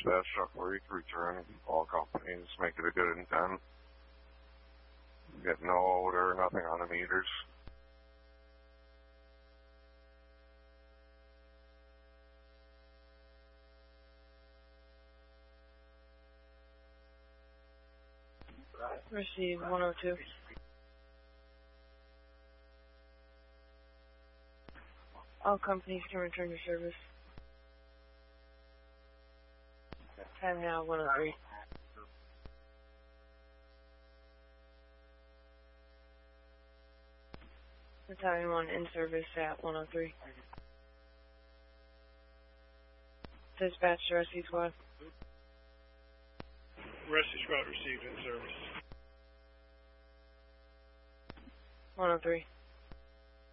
Dispatch authority to return all companies, make it a good intent. Get no odor, nothing on the meters. Receive 102. All companies can return to service. Time now 103. Battalion 1 in service at 103. Dispatch to Rescue Squad. Rescue Squad received in service. 103.